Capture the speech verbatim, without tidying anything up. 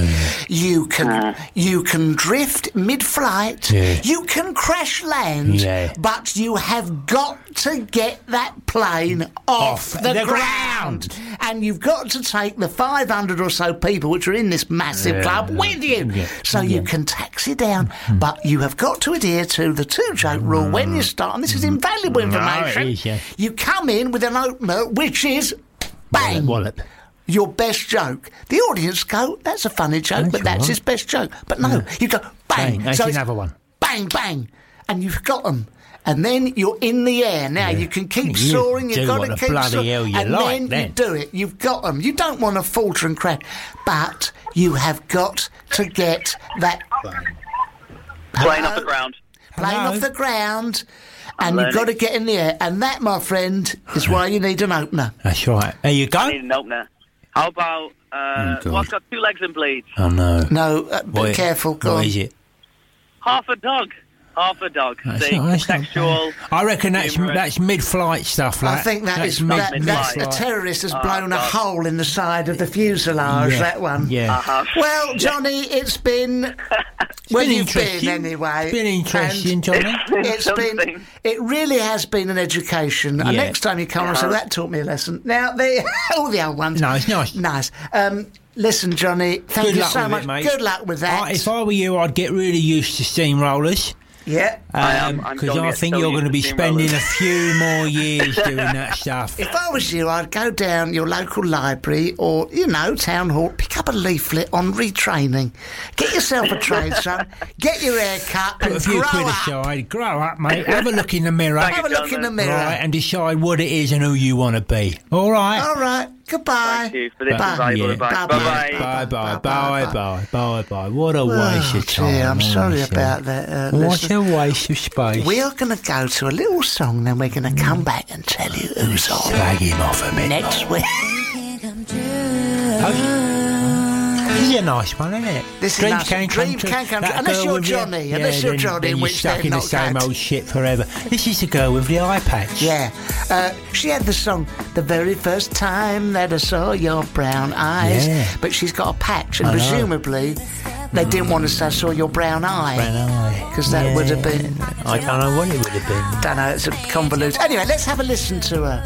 yeah. You can Uh. you can drift mid-flight. Yeah. You can crash land. Yeah. But you have got to get that plane off, Off the, the ground. ground. And you've got to take the five hundred or so people which are in this massive Yeah. club with you. Yeah. So you Yeah. can taxi down. But you have got to adhere to the two-joke rule when you start. And this is invaluable information. it is, yeah. You come in with an opener which is bang. Wallop. Your best joke. The audience go, that's a funny joke, That's but that's all right. his best joke. But no, you go bang. Bang, that's so it's another one. Bang, bang. And you've got them. And then you're in the air. Now, you can keep You soaring. You've do got what to the keep bloody soaring. hell you and like, then, then. you do it. You've got them. You don't want to falter and crash. But you have got to get that Plane off the ground. plane Hello? off the ground. And I'm you've got to learning. get in the air. And that, my friend, is why you need an opener. That's right. There you I go. need an opener. How about, uh, Oh, God. what's got two legs and bleeds? Oh, no. No, uh, be What- careful. Go What on. is it? Half a dog. Half a dog. That's See, not- that's not- sexual. I reckon that's humorous. that's mid-flight stuff. I That. think that that's is that, mid- that's a mid-flight. terrorist has Oh, blown a God. hole in the side of the fuselage. Yeah, That one. Yeah. Uh-huh. Well, Johnny, it's been well, been you've been interesting. anyway. It's been interesting, And Johnny. It's been. Something. It really has been an education. And Yeah. next time you come, I say that taught me a lesson. Now, the all the old ones. No, it's nice. Nice. Um, listen, Johnny. Thank Good you luck so with much. it, mate. Good luck with that. I, if I were you, I'd get really used to steamrollers. yeah. I am- I'm Because gonna I get think so you're used going to to be spending steamrollers. a few more years doing that stuff. If I was you, I'd go down your local library or, you know, town hall, pick up a leaflet on retraining. Get yourself a trade, son. Get your hair cut Put and a few grow quid up. aside, grow up, mate. Have a look in the mirror. Thank Have a you, look in the gentlemen. mirror. Right, and decide what it is and who you want to be. All right. All right. Goodbye. Thank you for this Bye. invaluable Yeah. advice. Bye-bye. Bye-bye. Bye bye Bye, bye bye, bye bye bye. What a waste Oh, of time. dear, I'm sorry honestly. about that. Uh, What listen. a waste of space. We are going to go to a little song, then we're going to come back and tell you who's on Slag him off a bit. next week. This is a nice one, isn't it? This is Dreams nice. can come Dreams true. can come That true. Unless girl you're with the- Johnny, unless you're then- Johnny, then in you're which stuck they're in the not same good. old shit forever. This is the girl with the eye patch. Yeah. Uh, she had the song The Very First Time That I Saw Your Brown Eyes. Yeah. But she's got a patch, and I know. presumably they didn't want to say I saw your brown eye. Brown eye. 'Cause that would have been- I don't know what it would have been. Don't know, it's a convoluted. Anyway, let's have a listen to her.